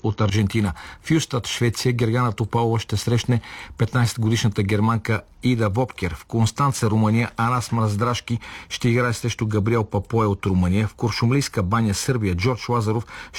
от Аржентина. В Юстат, Швеция, Гергана Топалова ще срещне 15-годишната германка Ида Вопкер. В Констанца, Румъния, Анас Мраздрашки ще играе срещу Габриел Папое от Румъния. В Куршумлийска баня, Сърбия, Джордж Лазаров